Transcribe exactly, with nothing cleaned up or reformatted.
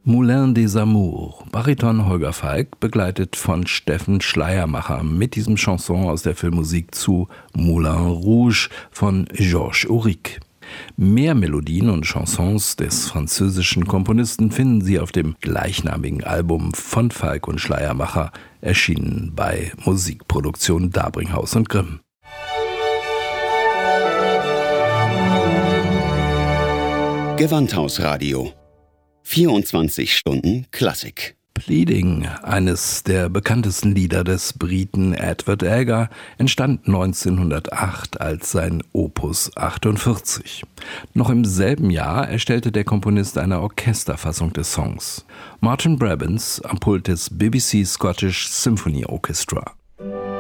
Moulin des Amours. Bariton Holger Falk, begleitet von Steffen Schleiermacher mit diesem Chanson aus der Filmmusik zu Moulin Rouge von Georges Auric. Mehr Melodien und Chansons des französischen Komponisten finden Sie auf dem gleichnamigen Album von Falk und Schleiermacher, erschienen bei Musikproduktion Dabringhaus und Grimm. Gewandhausradio. vierundzwanzig Stunden Klassik. Pleading, eines der bekanntesten Lieder des Briten Edward Elgar, entstand neunzehnhundertacht als sein Opus achtundvierzig. Noch im selben Jahr erstellte der Komponist eine Orchesterfassung des Songs. Martin Brabants am Pult des B B C Scottish Symphony Orchestra.